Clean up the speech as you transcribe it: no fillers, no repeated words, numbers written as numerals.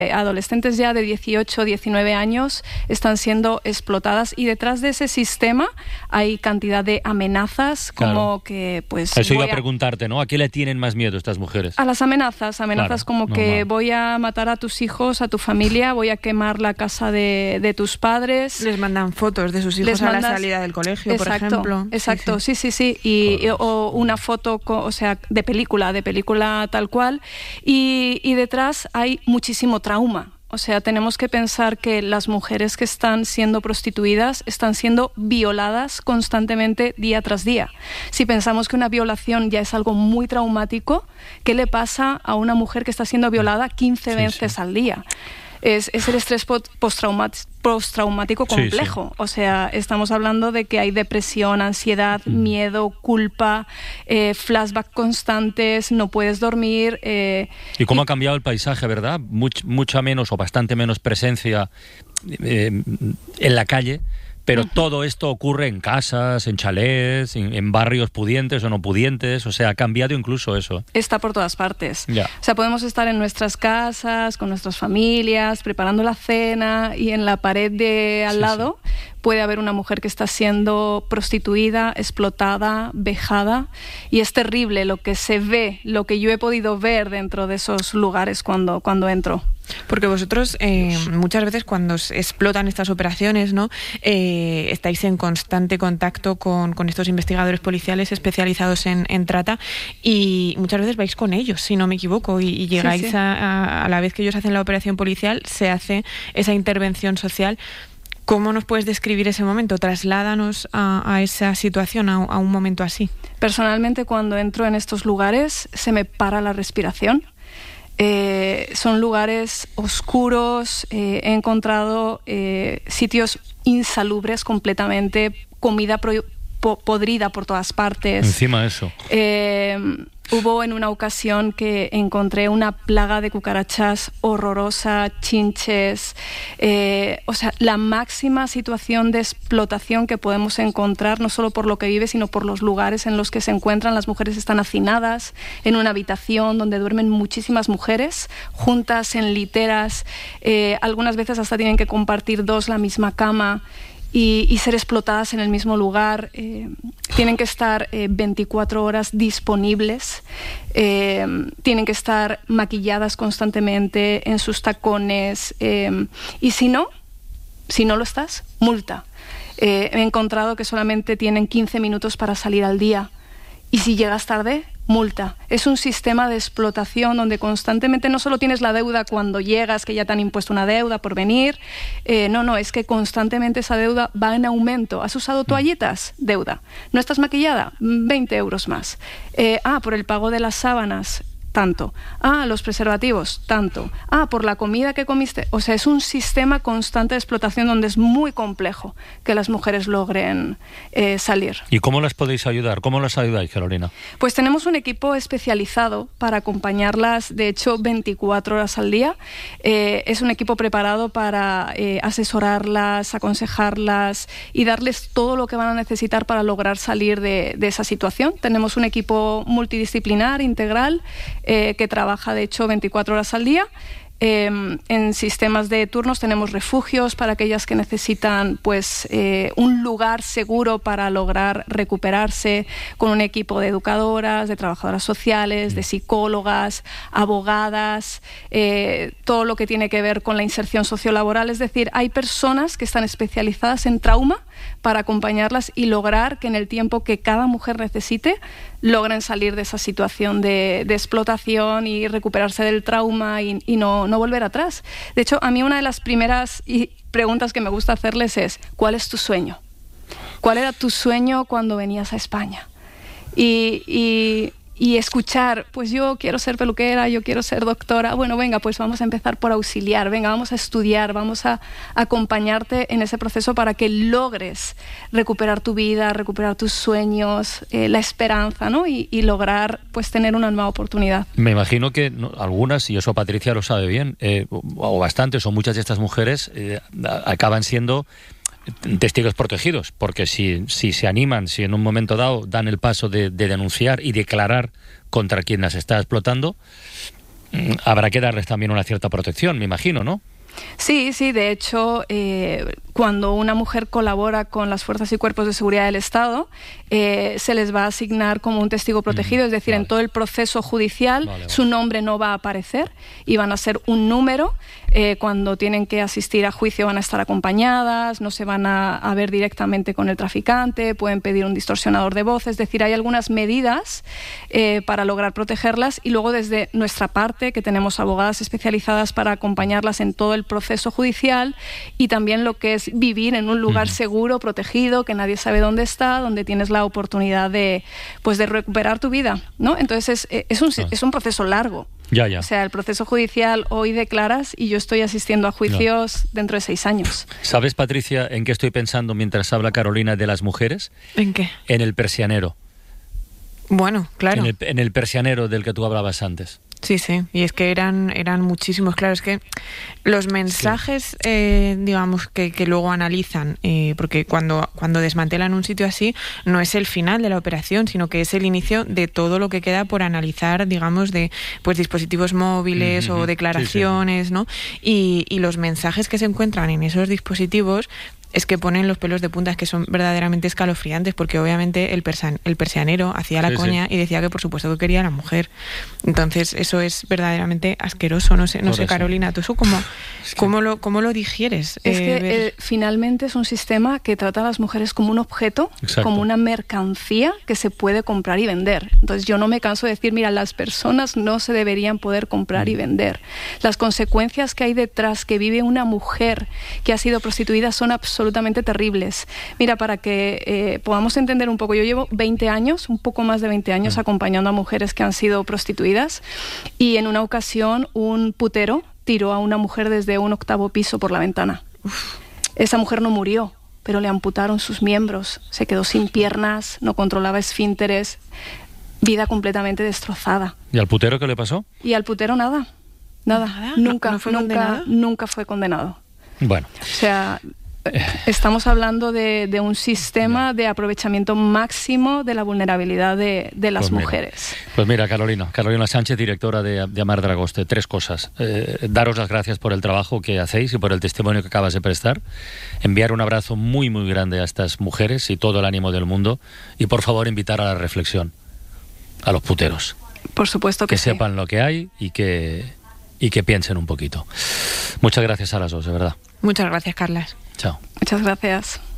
adolescentes ya de 18, 19 años están siendo explotadas, y detrás de ese sistema hay cantidad de amenazas, como que pues... Eso iba a preguntarte, ¿no? ¿A qué le tienen más miedo estas mujeres? A las amenazas como normal. Que voy a matar a tus hijos, a tu familia, voy a quemar la casa de tus padres. Les mandan fotos de sus hijos a la salida del colegio, por ejemplo. Exacto, sí. O una foto, de película tal cual, y detrás hay muchísimo trauma. O sea, tenemos que pensar que las mujeres que están siendo prostituidas están siendo violadas constantemente día tras día. Si pensamos que una violación ya es algo muy traumático, ¿qué le pasa a una mujer que está siendo violada 15 veces al día? Es el estrés postraumático complejo. Sí. O sea, estamos hablando de que hay depresión, ansiedad, miedo, culpa, flashbacks constantes, no puedes dormir. ¿Y cómo ha cambiado el paisaje, verdad? Mucha menos o bastante menos presencia en la calle, pero todo esto ocurre en casas, en chalés, en barrios pudientes o no pudientes. O sea, ha cambiado incluso eso. Está por todas partes. Ya. O sea, podemos estar en nuestras casas, con nuestras familias, preparando la cena, y en la pared de al lado puede haber una mujer que está siendo prostituida, explotada, vejada, y es terrible lo que se ve, lo que yo he podido ver dentro de esos lugares cuando entro. Porque vosotros muchas veces cuando se explotan estas operaciones, ¿no? Estáis en constante contacto con estos investigadores policiales especializados en trata, y muchas veces vais con ellos, si no me equivoco, y llegáis a la vez que ellos hacen la operación policial, se hace esa intervención social. ¿Cómo nos puedes describir ese momento? Trasládanos a esa situación, a un momento así. Personalmente, cuando entro en estos lugares, se me para la respiración. Son lugares oscuros, he encontrado sitios insalubres completamente, comida podrida por todas partes. Encima de eso. Hubo en una ocasión que encontré una plaga de cucarachas horrorosa, chinches, la máxima situación de explotación que podemos encontrar, no solo por lo que vive, sino por los lugares en los que se encuentran. Las mujeres están hacinadas en una habitación donde duermen muchísimas mujeres, juntas en literas, algunas veces hasta tienen que compartir dos la misma cama, y ser explotadas en el mismo lugar. Tienen que estar 24 horas disponibles, tienen que estar maquilladas constantemente en sus tacones, y si no lo estás, multa. He encontrado que solamente tienen 15 minutos para salir al día, y si llegas tarde, multa. Es un sistema de explotación donde constantemente no solo tienes la deuda cuando llegas, que ya te han impuesto una deuda por venir, es que constantemente esa deuda va en aumento. ¿Has usado toallitas? Deuda. ¿No estás maquillada? 20 euros más. Por el pago de las sábanas, tanto. Los preservativos, tanto. Por la comida que comiste. O sea, es un sistema constante de explotación donde es muy complejo que las mujeres logren salir. ¿Y cómo las podéis ayudar? ¿Cómo las ayudáis, Carolina? Pues tenemos un equipo especializado para acompañarlas, de hecho, 24 horas al día. Es un equipo preparado para asesorarlas, aconsejarlas y darles todo lo que van a necesitar para lograr salir de esa situación. Tenemos un equipo multidisciplinar, integral, que trabaja de hecho 24 horas al día. En sistemas de turnos tenemos refugios para aquellas que necesitan un lugar seguro para lograr recuperarse, con un equipo de educadoras, de trabajadoras sociales, de psicólogas, abogadas, todo lo que tiene que ver con la inserción sociolaboral. Es decir, hay personas que están especializadas en trauma para acompañarlas y lograr que en el tiempo que cada mujer necesite logren salir de esa situación de explotación y recuperarse del trauma y no volver atrás. De hecho, a mí una de las primeras preguntas que me gusta hacerles es: ¿cuál es tu sueño? ¿Cuál era tu sueño cuando venías a España? Y escuchar, pues yo quiero ser peluquera, yo quiero ser doctora. Bueno, venga, pues vamos a empezar por auxiliar, venga, vamos a estudiar, vamos a acompañarte en ese proceso para que logres recuperar tu vida, recuperar tus sueños, la esperanza, ¿no? Y lograr tener una nueva oportunidad. Me imagino que algunas, y eso Patricia lo sabe bien, o bastantes o muchas de estas mujeres acaban siendo testigos protegidos, porque si se animan, si en un momento dado dan el paso de denunciar y declarar contra quien las está explotando, habrá que darles también una cierta protección, me imagino, ¿no? Sí, de hecho, cuando una mujer colabora con las fuerzas y cuerpos de seguridad del Estado, se les va a asignar como un testigo protegido, es decir, en todo el proceso judicial su nombre no va a aparecer y van a ser un número. Cuando tienen que asistir a juicio van a estar acompañadas, no se van a ver directamente con el traficante, pueden pedir un distorsionador de voz, es decir, hay algunas medidas para lograr protegerlas, y luego desde nuestra parte, que tenemos abogadas especializadas para acompañarlas en todo el proceso judicial, y también lo que es vivir en un lugar seguro, protegido, que nadie sabe dónde está, donde tienes la oportunidad de recuperar tu vida, ¿no? Entonces es un proceso largo. Ya. O sea, el proceso judicial hoy declaras y yo estoy asistiendo a juicios dentro de 6 años. ¿Sabes, Patricia, en qué estoy pensando mientras habla Carolina de las mujeres? ¿En qué? En el persianero. Bueno, claro. En el persianero del que tú hablabas antes. Sí, y es que eran muchísimos. Claro, es que los mensajes, digamos, que luego analizan, porque cuando desmantelan un sitio así, no es el final de la operación, sino que es el inicio de todo lo que queda por analizar, digamos, de dispositivos móviles o declaraciones, ¿no? Y los mensajes que se encuentran en esos dispositivos es que ponen los pelos de punta, es que son verdaderamente escalofriantes, porque obviamente el persianero hacía la coña y decía que por supuesto que quería a la mujer. Entonces eso es verdaderamente asqueroso. No sé, Carolina, ¿tú eso cómo lo digieres? Es que finalmente es un sistema que trata a las mujeres como un objeto, como una mercancía que se puede comprar y vender. Entonces yo no me canso de decir, mira, las personas no se deberían poder comprar y vender. Las consecuencias que hay detrás, que vive una mujer que ha sido prostituida, son absolutamente terribles. Mira, para que podamos entender un poco, yo llevo 20 años, un poco más de 20 años, acompañando a mujeres que han sido prostituidas, y en una ocasión un putero tiró a una mujer desde un 8º piso por la ventana. Esa mujer no murió, pero le amputaron sus miembros, se quedó sin piernas, no controlaba esfínteres, vida completamente destrozada. ¿Y al putero qué le pasó? Y al putero nada. Nunca fue condenado. Bueno. O sea, estamos hablando de un sistema de aprovechamiento máximo de la vulnerabilidad de las mujeres. Pues mira, Carolina Sánchez, directora de Amar Dragoste, 3 cosas. Daros las gracias por el trabajo que hacéis y por el testimonio que acabas de prestar. Enviar un abrazo muy, muy grande a estas mujeres y todo el ánimo del mundo. Y por favor, invitar a la reflexión a los puteros. Por supuesto que sí. Sepan lo que hay y que piensen un poquito. Muchas gracias a las dos, de verdad. Muchas gracias, Carlas. Chao. Muchas gracias.